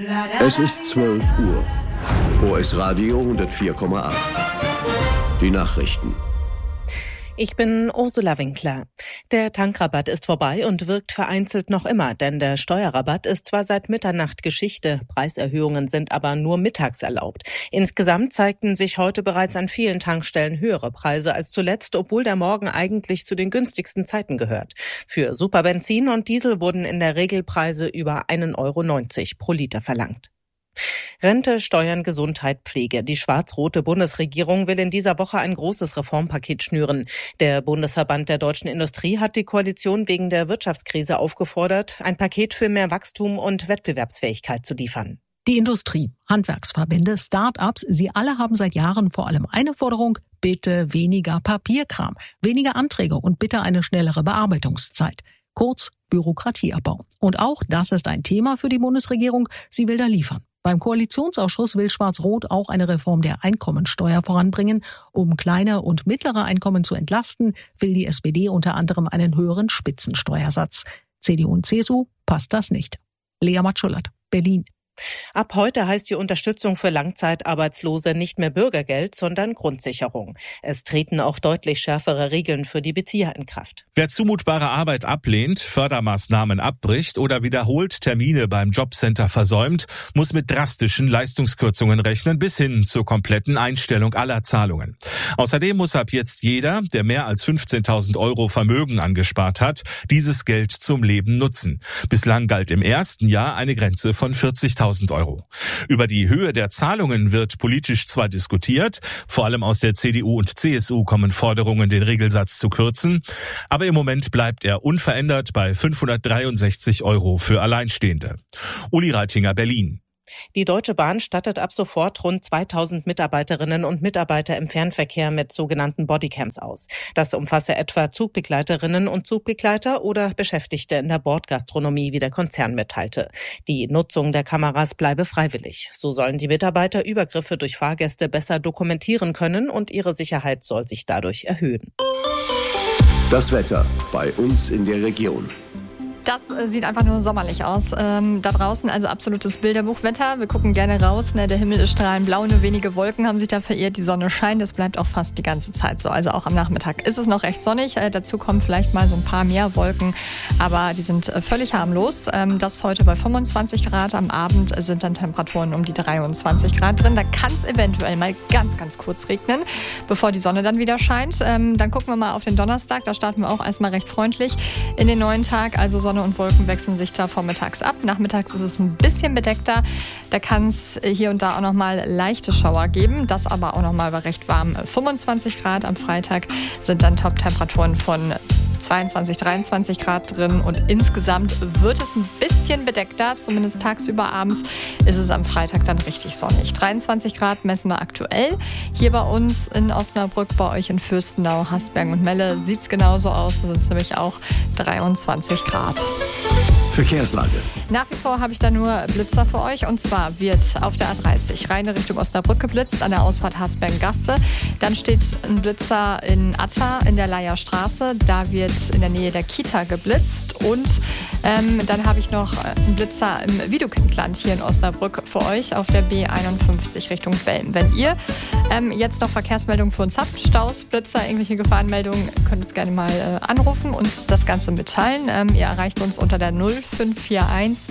Es ist 12 Uhr. OS Radio 104,8. Die Nachrichten. Ich bin Ursula Winkler. Der Tankrabatt ist vorbei und wirkt vereinzelt noch immer, denn der Steuerrabatt ist zwar seit Mitternacht Geschichte, Preiserhöhungen sind aber nur mittags erlaubt. Insgesamt zeigten sich heute bereits an vielen Tankstellen höhere Preise als zuletzt, obwohl der Morgen eigentlich zu den günstigsten Zeiten gehört. Für Superbenzin und Diesel wurden in der Regel Preise über 1,90 Euro pro Liter verlangt. Rente, Steuern, Gesundheit, Pflege. Die schwarz-rote Bundesregierung will in dieser Woche ein großes Reformpaket schnüren. Der Bundesverband der deutschen Industrie hat die Koalition wegen der Wirtschaftskrise aufgefordert, ein Paket für mehr Wachstum und Wettbewerbsfähigkeit zu liefern. Die Industrie, Handwerksverbände, Start-ups, sie alle haben seit Jahren vor allem eine Forderung: bitte weniger Papierkram, weniger Anträge und bitte eine schnellere Bearbeitungszeit. Kurz Bürokratieabbau. Und auch das ist ein Thema für die Bundesregierung. Sie will da liefern. Beim Koalitionsausschuss will Schwarz-Rot auch eine Reform der Einkommensteuer voranbringen. Um kleine und mittlere Einkommen zu entlasten, will die SPD unter anderem einen höheren Spitzensteuersatz. CDU und CSU passt das nicht. Lea Matschullert, Berlin. Ab heute heißt die Unterstützung für Langzeitarbeitslose nicht mehr Bürgergeld, sondern Grundsicherung. Es treten auch deutlich schärfere Regeln für die Bezieher in Kraft. Wer zumutbare Arbeit ablehnt, Fördermaßnahmen abbricht oder wiederholt Termine beim Jobcenter versäumt, muss mit drastischen Leistungskürzungen rechnen bis hin zur kompletten Einstellung aller Zahlungen. Außerdem muss ab jetzt jeder, der mehr als 15.000 Euro Vermögen angespart hat, dieses Geld zum Leben nutzen. Bislang galt im ersten Jahr eine Grenze von 40.000 Euro. Über die Höhe der Zahlungen wird politisch zwar diskutiert, vor allem aus der CDU und CSU kommen Forderungen, den Regelsatz zu kürzen, aber im Moment bleibt er unverändert bei 563 Euro für Alleinstehende. Uli Reitinger, Berlin. Die Deutsche Bahn stattet ab sofort rund 2000 Mitarbeiterinnen und Mitarbeiter im Fernverkehr mit sogenannten Bodycams aus. Das umfasse etwa Zugbegleiterinnen und Zugbegleiter oder Beschäftigte in der Bordgastronomie, wie der Konzern mitteilte. Die Nutzung der Kameras bleibe freiwillig. So sollen die Mitarbeiter Übergriffe durch Fahrgäste besser dokumentieren können und ihre Sicherheit soll sich dadurch erhöhen. Das Wetter bei uns in der Region. Das sieht einfach nur sommerlich aus. Da draußen also absolutes Bilderbuchwetter. Wir gucken gerne raus. Der Himmel ist strahlend blau, nur wenige Wolken haben sich da verirrt. Die Sonne scheint. Das bleibt auch fast die ganze Zeit so. Also auch am Nachmittag ist es noch recht sonnig. Dazu kommen vielleicht mal so ein paar mehr Wolken. Aber die sind völlig harmlos. Das heute bei 25 Grad. Am Abend sind dann Temperaturen um die 23 Grad drin. Da kann es eventuell mal ganz, ganz kurz regnen, bevor die Sonne dann wieder scheint. Dann gucken wir mal auf den Donnerstag. Da starten wir auch erstmal recht freundlich in den neuen Tag. Also Sonne und Wolken wechseln sich da vormittags ab. Nachmittags ist es ein bisschen bedeckter. Da kann es hier und da auch nochmal leichte Schauer geben. Das aber auch nochmal bei recht warm 25 Grad. Am Freitag sind dann Top-Temperaturen von 22, 23 Grad drin und insgesamt wird es ein bisschen bedeckter, zumindest tagsüber. Abends ist es am Freitag dann richtig sonnig. 23 Grad messen wir aktuell hier bei uns in Osnabrück, bei euch in Fürstenau, Hasbergen und Melle sieht es genauso aus, da sind es nämlich auch 23 Grad. Verkehrslage. Nach wie vor habe ich da nur Blitzer für euch. Und zwar wird auf der A30 rein Richtung Osnabrück geblitzt, an der Ausfahrt Hasbergen-Gasse. Dann steht ein Blitzer in Atta in der Leier Straße. Da wird in der Nähe der Kita geblitzt. Und dann habe ich noch einen Blitzer im Wiedekindland hier in Osnabrück für euch auf der B51 Richtung Belm. Wenn ihr jetzt noch Verkehrsmeldungen für uns habt, Staus, Blitzer, irgendwelche Gefahrenmeldungen, könnt ihr uns gerne mal anrufen und das Ganze mitteilen. Ihr erreicht uns unter der 0541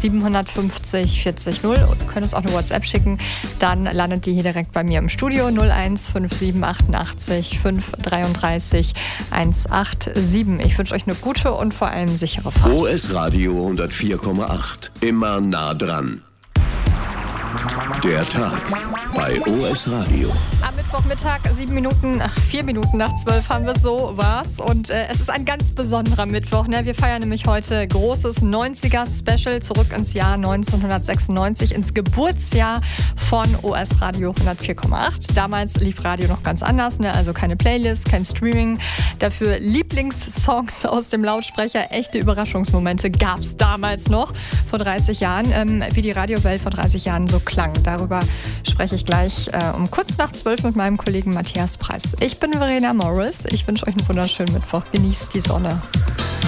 750 40 0. Ihr könnt uns auch eine WhatsApp schicken. Dann landet die hier direkt bei mir im Studio. 01 57 88 533 187. Ich wünsche euch eine gute und vor allem sichere Fahrt. OS Radio 104,8. Immer nah dran. Der Tag bei OS Radio. Am Mittwochmittag 4 Minuten nach 12 haben wir es, so war's. Und es ist ein ganz besonderer Mittwoch. Ne? Wir feiern nämlich heute großes 90er-Special zurück ins Jahr 1996, ins Geburtsjahr von OS Radio 104,8. Damals lief Radio noch ganz anders, ne? Also keine Playlist, kein Streaming. Dafür Lieblingssongs aus dem Lautsprecher. Echte Überraschungsmomente gab's damals noch, vor 30 Jahren, wie die Radiowelt vor 30 Jahren so klang. Darüber spreche ich gleich um kurz nach 12 mit meinem Kollegen Matthias Preiss. Ich bin Verena Morris. Ich wünsche euch einen wunderschönen Mittwoch. Genießt die Sonne.